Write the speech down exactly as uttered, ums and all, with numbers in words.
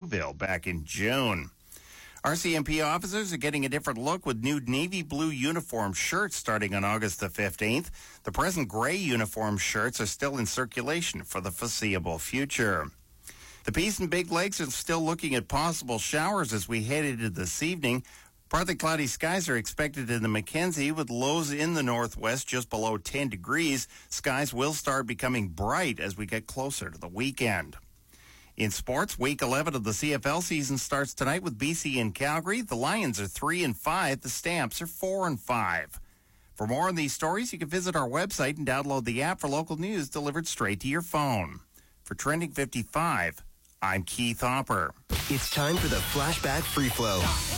Stouffville back in June. R C M P officers are getting a different look with new navy blue uniform shirts starting on August the fifteenth. The present gray uniform shirts are still in circulation for the foreseeable future. The Peace and Big Lakes are still looking at possible showers as we head into this evening. Partly cloudy skies are expected in the Mackenzie with lows in the northwest just below ten degrees. Skies will start becoming bright as we get closer to the weekend. In sports, week eleven of the C F L season starts tonight with B C and Calgary. The Lions are three and five. The Stamps are four and five. For more on these stories, you can visit our website and download the app for local news delivered straight to your phone. For Trending fifty-five, I'm Keith Hopper. It's time for the Flashback Free Flow.